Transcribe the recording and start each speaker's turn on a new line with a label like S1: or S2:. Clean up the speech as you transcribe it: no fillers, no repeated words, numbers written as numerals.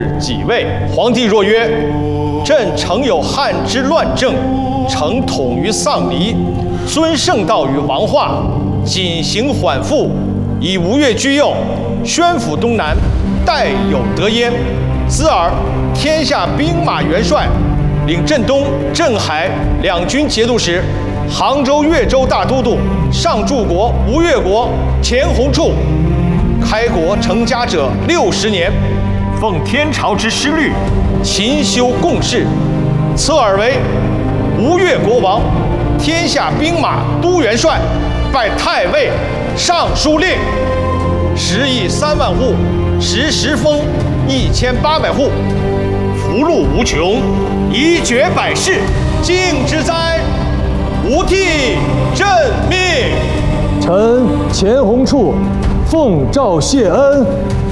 S1: 己谓皇帝若曰：“朕诚有汉之乱政，诚统于丧离，尊圣道于王化，谨行缓复，以吴越居右，宣抚东南，待有得焉。兹尔天下兵马元帅，领镇东、镇海两军节度使，杭州、越州大都督，上柱国、吴越国前弘处。开国成家者60年。”奉天朝之师律，勤修贡事，侧耳为吴越国王，天下兵马都元帅，拜太尉、尚书令，食邑3万户，食封1800户，福禄无穷，宜绝百世，敬之哉！吾替朕命。
S2: 臣钱弘处奉诏谢恩。